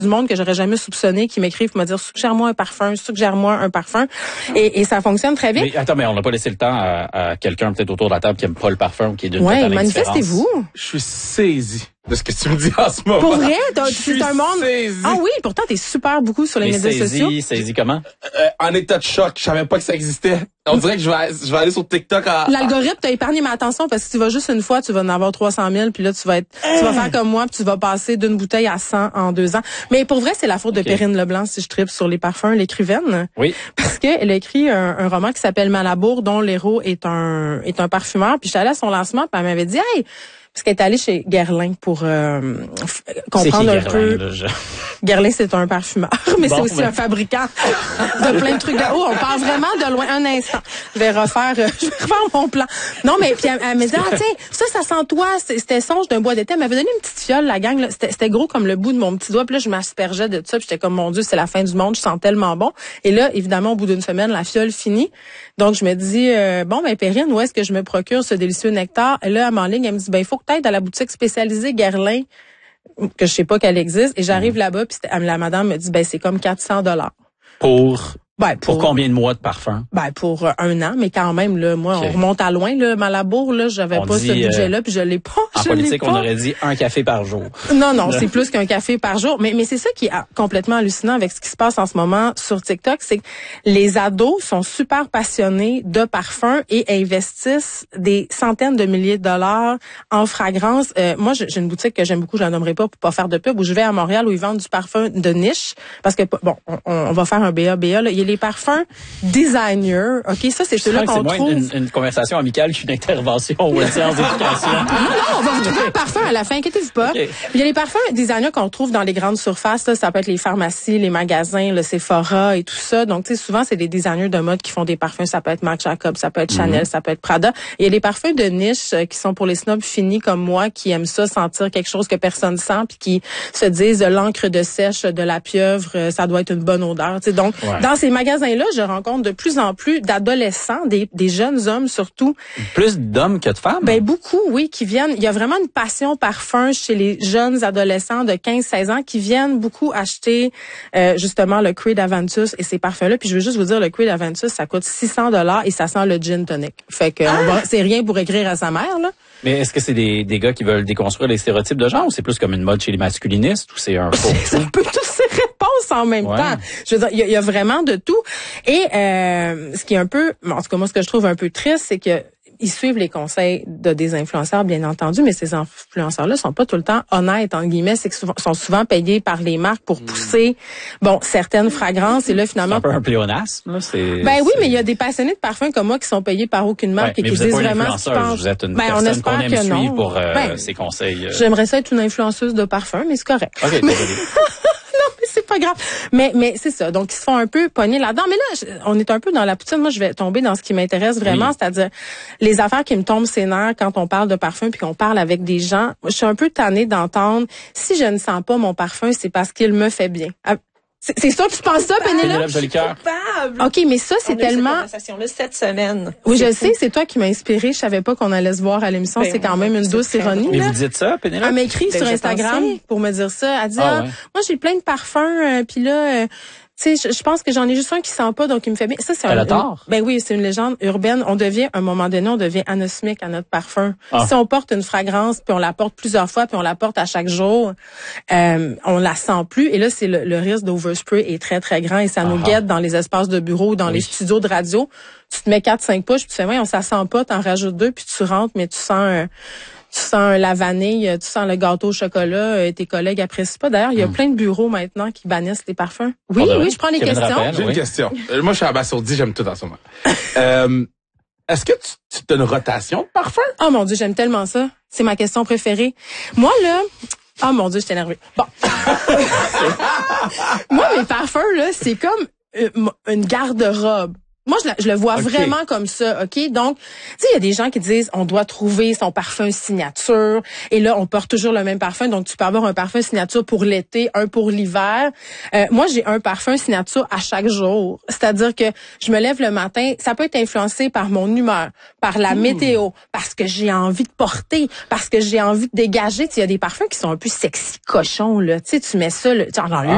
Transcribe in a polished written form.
du monde que j'aurais jamais soupçonné qui m'écrivent pour me dire suggère-moi un parfum et ça fonctionne très bien. Mais attends, mais on n'a pas laissé le temps à quelqu'un peut-être autour de la table qui aime pas le parfum ou qui est d'une totale indifférence. Manifestez-vous. Je suis saisi de ce que tu me dis en ce moment. Pour vrai, c'est un monde. Saisi. Ah oui, pourtant t'es super beaucoup sur les médias sociaux. Saisi comment? En état de choc, je savais pas que ça existait. On dirait que je vais aller sur TikTok. L'algorithme t'a épargné ma attention parce que tu vas juste une fois, tu vas en avoir 300 000 puis là tu vas faire comme moi puis tu vas passer d'une bouteille à 100 en 2 ans. Mais pour vrai, c'est la faute de Perrine Leblanc si je tripe sur les parfums, l'écrivaine. Oui. Parce qu'elle a écrit un roman qui s'appelle Malabour dont l'héros est un parfumeur. Puis j'étais allée à son lancement puis elle m'avait dit hey, parce qu'elle est allée chez Guerlain pour comprendre un peu. Guerlain, c'est un parfumeur, mais c'est aussi un fabricant de plein de trucs. On part vraiment de loin. Un instant, je vais refaire mon plan. Non, mais puis elle me dit tiens, ça sent toi. C'était songe d'un bois d'été. Elle m'avait donné une petite fiole, la gang. C'était gros comme le bout de mon petit doigt. Puis là, je m'aspergeais de ça. Puis j'étais comme mon Dieu, c'est la fin du monde. Je sens tellement bon. Et là, évidemment, au bout d'une semaine, la fiole finit. Donc je me dis Perrine, où est-ce que je me procure ce délicieux nectar? Et là, elle m'enligne, elle me dit il faut que tu ailles dans la boutique spécialisée Guerlain, que je sais pas qu'elle existe, et j'arrive là-bas puis la madame me dit c'est comme $400. Pour combien de mois de parfum? Pour 1 an, mais quand même là, moi on remonte à loin là, Malabour là, j'avais pas ce budget-là puis je l'ai pas. En politique, on aurait dit un café par jour. Non, c'est plus qu'un café par jour, mais c'est ça qui est complètement hallucinant avec ce qui se passe en ce moment sur TikTok, c'est que les ados sont super passionnés de parfums et investissent des centaines de milliers de dollars en fragrance. Moi, j'ai une boutique que j'aime beaucoup, je la nommerai pas pour pas faire de pub, où je vais à Montréal où ils vendent du parfum de niche parce que on va faire un BA là, il y a les parfums designer, ok, ça c'est ceux-là qu'on trouve. C'est une conversation amicale qu'une intervention ou une séance d'éducation. Non, on va vous trouver un parfum à la fin, inquiétez-vous pas. Okay. Il y a les parfums designers qu'on trouve dans les grandes surfaces, là, ça peut être les pharmacies, les magasins, le Sephora et tout ça. Donc tu sais, souvent c'est des designers de mode qui font des parfums, ça peut être Marc Jacobs, ça peut être Chanel, ça peut être Prada. Et il y a les parfums de niche qui sont pour les snobs finis comme moi qui aiment ça sentir quelque chose que personne sent puis qui se disent l'encre de sèche de la pieuvre, ça doit être une bonne odeur, tu sais. Donc dans ces magasins-là, je rencontre de plus en plus d'adolescents, des jeunes hommes surtout. Plus d'hommes que de femmes? Beaucoup, oui, qui viennent. Il y a vraiment une passion parfum chez les jeunes adolescents de 15-16 ans qui viennent beaucoup acheter justement le Creed Aventus et ces parfums-là. Puis je veux juste vous dire, le Creed Aventus, ça coûte $600 et ça sent le gin tonic. Fait que c'est rien pour écrire à sa mère, là. Mais est-ce que c'est des gars qui veulent déconstruire les stéréotypes de genre ou c'est plus comme une mode chez les masculinistes ou c'est un faux? C'est un peu toutes ces réponses en même temps. Je veux dire, il y a vraiment de tout. Et ce qui est un peu, en tout cas moi ce que je trouve un peu triste, c'est que ils suivent les conseils de des influenceurs, bien entendu, mais ces influenceurs-là sont pas tout le temps honnêtes, entre guillemets, c'est qu'ils sont souvent payés par les marques pour pousser, certaines fragrances, et là, finalement... C'est un peu un pléonasme, là, oui, mais il y a des passionnés de parfums comme moi qui sont payés par aucune marque et qui disent vraiment ce qu'ils pensent. Vous êtes une personne qu'on aime suivre pour ses conseils. J'aimerais ça être une influenceuse de parfum, mais c'est correct. OK, c'est pas grave. Mais c'est ça. Donc, ils se font un peu pogner là-dedans. Mais là, on est un peu dans la poutine. Moi, je vais tomber dans ce qui m'intéresse vraiment, c'est-à-dire les affaires qui me tombent ses nerfs quand on parle de parfum puis qu'on parle avec des gens. Je suis un peu tannée d'entendre si je ne sens pas mon parfum, c'est parce qu'il me fait bien. C'est ça que tu penses ça, Pénélope? Jolicoeur. OK, mais ça, c'est tellement... On a eu cette conversation-là cette semaine. Oui, je sais, c'est toi qui m'as inspiré. Je savais pas qu'on allait se voir à l'émission. C'est quand même une douce ironie. Mais vous dites ça, Pénélope? Elle m'a écrit sur Instagram pour me dire ça. Elle dit, moi, j'ai plein de parfums, puis là... tu sais, je pense que j'en ai juste un qui sent pas, donc il me fait bien. Ça, c'est oui, c'est une légende urbaine. On devient, à un moment donné, anosmique à notre parfum. Si on porte une fragrance, puis on la porte plusieurs fois, puis on la porte à chaque jour, on la sent plus. Et là, c'est le risque d'overspray est très, très grand et ça nous guette dans les espaces de bureau, dans les studios de radio. Tu te mets 4-5 push, puis tu fais, ça sent pas, t'en rajoutes 2, puis tu rentres, mais tu sens la vanille, tu sens le gâteau au chocolat, tes collègues apprécient pas. D'ailleurs, il y a plein de bureaux maintenant qui bannissent les parfums. Oui, je prends les questions. J'ai une question. Moi, je suis abasourdi, j'aime tout en ce moment. Est-ce que tu as une rotation de parfums? Oh mon Dieu, j'aime tellement ça. C'est ma question préférée. Moi, là... Oh mon Dieu, je suis énervée. Bon. Moi, mes parfums, là, c'est comme une garde-robe. Moi, je le vois vraiment comme ça, OK? Donc, tu sais, il y a des gens qui disent on doit trouver son parfum signature et là, on porte toujours le même parfum. Donc, tu peux avoir un parfum signature pour l'été, un pour l'hiver. Moi, j'ai un parfum signature à chaque jour. C'est-à-dire que je me lève le matin, ça peut être influencé par mon humeur, par la météo, parce que j'ai envie de porter, parce que j'ai envie de dégager. Tu sais, il y a des parfums qui sont un peu sexy cochons, là. Tu sais, tu mets ça, genre